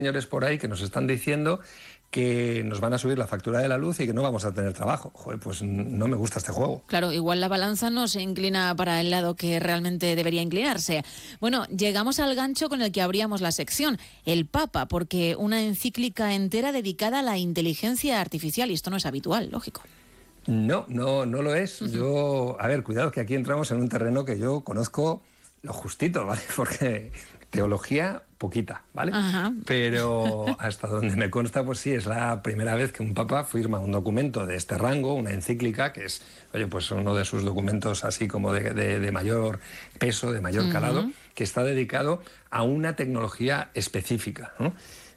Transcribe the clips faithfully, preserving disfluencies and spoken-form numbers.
señores por ahí que nos están diciendo que nos van a subir la factura de la luz y que no vamos a tener trabajo. Joder, pues no me gusta este juego. Claro, igual la balanza no se inclina para el lado que realmente debería inclinarse. Bueno, llegamos al gancho con el que abríamos la sección, el Papa, porque una encíclica entera dedicada a la inteligencia artificial, y esto no es habitual, lógico. No, no, no lo es. Uh-huh. Yo, a ver, cuidado que aquí entramos en un terreno que yo conozco lo justito, ¿vale? Porque teología, poquita, ¿vale? Ajá. Pero hasta donde me consta, pues sí, es la primera vez que un papa firma un documento de este rango, una encíclica, que es, oye, pues uno de sus documentos así como de, de, de mayor peso, de mayor calado, uh-huh. que está dedicado a una tecnología específica, ¿no?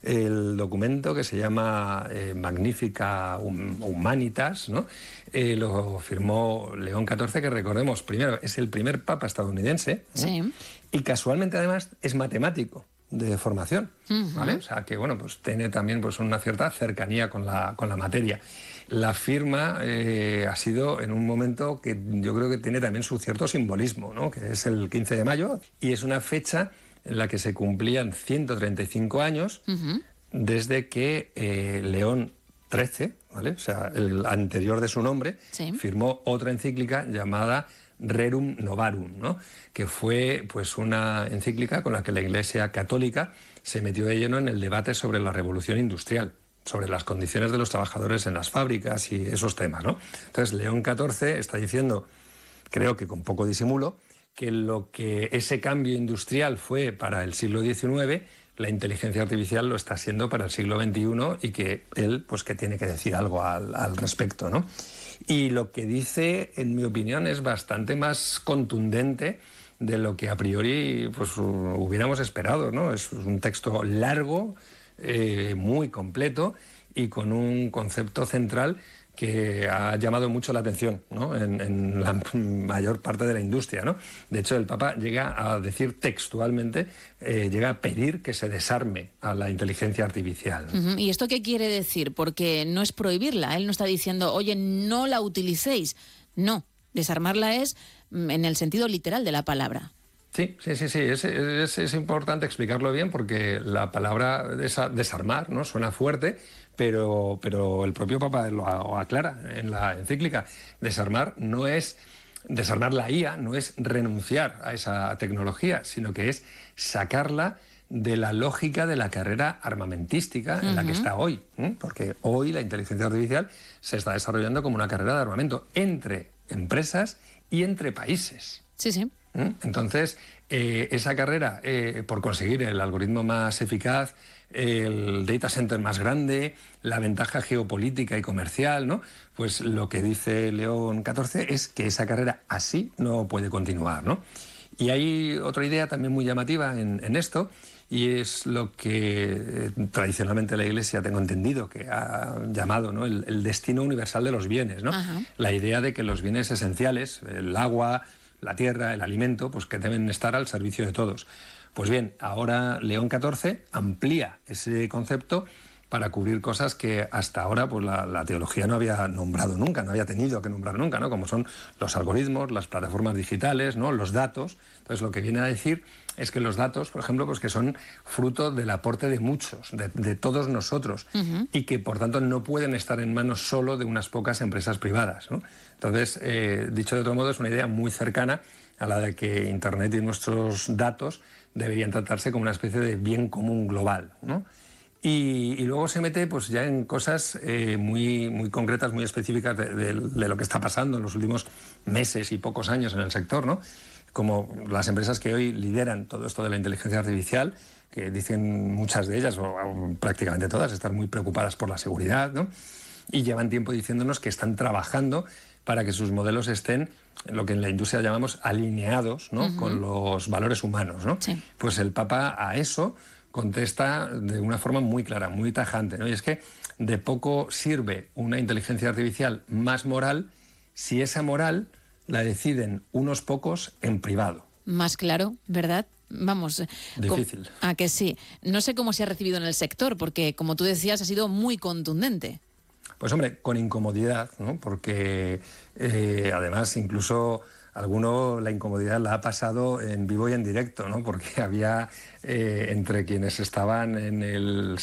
El documento, que se llama eh, Magnifica Humanitas, ¿no? Eh, lo firmó León catorce, que recordemos, primero, es el primer papa estadounidense, ¿no? Sí. Y casualmente además es matemático de formación, uh-huh. ¿vale? O sea que, bueno, pues tiene también pues, una cierta cercanía con la, con la materia. La firma eh, ha sido en un momento que yo creo que tiene también su cierto simbolismo, ¿no? Que es el quince de mayo, y es una fecha en la que se cumplían ciento treinta y cinco años uh-huh. desde que eh, León trece, ¿vale? O sea, el anterior de su nombre, sí. firmó otra encíclica llamada Rerum Novarum, ¿no? Que fue pues, una encíclica con la que la Iglesia Católica se metió de lleno en el debate sobre la revolución industrial, sobre las condiciones de los trabajadores en las fábricas y esos temas, ¿no? Entonces, León catorce está diciendo, creo que con poco disimulo, que lo que ese cambio industrial fue para el siglo diecinueve, la inteligencia artificial lo está siendo para el siglo veintiuno y que él, pues, que tiene que decir algo al, al respecto, ¿no? Y lo que dice, en mi opinión, es bastante más contundente de lo que a priori pues, hubiéramos esperado, ¿no? Es un texto largo, eh, muy completo y con un concepto central que ha llamado mucho la atención, ¿no? en, en la mayor parte de la industria, ¿no? De hecho, el Papa llega a decir textualmente, eh, llega a pedir que se desarme a la inteligencia artificial, ¿no? Uh-huh. ¿Y esto qué quiere decir? Porque no es prohibirla, él no está diciendo, oye, no la utilicéis. No, desarmarla es en el sentido literal de la palabra. Sí, sí, sí, sí. Es, es, es importante explicarlo bien porque la palabra desa, desarmar, ¿no? Suena fuerte, pero, pero el propio Papa lo aclara en la encíclica. Desarmar no es desarmar la I A, no es renunciar a esa tecnología, sino que es sacarla de la lógica de la carrera armamentística en uh-huh. la que está hoy, ¿eh? Porque hoy la inteligencia artificial se está desarrollando como una carrera de armamento entre empresas y entre países. Sí, sí. Entonces, eh, esa carrera eh, por conseguir el algoritmo más eficaz, el data center más grande, la ventaja geopolítica y comercial, ¿no? Pues lo que dice León catorce es que esa carrera así no puede continuar, ¿no? Y hay otra idea también muy llamativa en, en esto, y es lo que eh, tradicionalmente la Iglesia, tengo entendido, que ha llamado, ¿no? el, el destino universal de los bienes, ¿no? Ajá. La idea de que los bienes esenciales, el agua, la tierra, el alimento, pues que deben estar al servicio de todos. Pues bien, ahora León catorce amplía ese concepto para cubrir cosas que hasta ahora pues la, la teología no había nombrado nunca, no había tenido que nombrar nunca, ¿no? Como son los algoritmos, las plataformas digitales, ¿no? Los datos. Entonces, lo que viene a decir es que los datos, por ejemplo, pues que son fruto del aporte de muchos, de, de todos nosotros, uh-huh. y que, por tanto, no pueden estar en manos solo de unas pocas empresas privadas, ¿no? Entonces, eh, dicho de otro modo, es una idea muy cercana a la de que Internet y nuestros datos deberían tratarse como una especie de bien común global, ¿no? Y, y luego se mete pues ya en cosas eh, muy, muy concretas, muy específicas de, de, de lo que está pasando en los últimos meses y pocos años en el sector, ¿no? Como las empresas que hoy lideran todo esto de la inteligencia artificial, que dicen muchas de ellas, o, o prácticamente todas, estar muy preocupadas por la seguridad, ¿no? Y llevan tiempo diciéndonos que están trabajando para que sus modelos estén, lo que en la industria llamamos alineados, ¿no? Uh-huh. Con los valores humanos, ¿no? Sí. Pues el Papa a eso contesta de una forma muy clara, muy tajante, ¿no? Y es que de poco sirve una inteligencia artificial más moral si esa moral la deciden unos pocos en privado. Más claro, ¿verdad? Vamos. Difícil. A que sí. No sé cómo se ha recibido en el sector, porque, como tú decías, ha sido muy contundente. Pues hombre, con incomodidad, ¿no? Porque eh, además incluso alguno la incomodidad la ha pasado en vivo y en directo, ¿no? Porque había eh, entre quienes estaban en el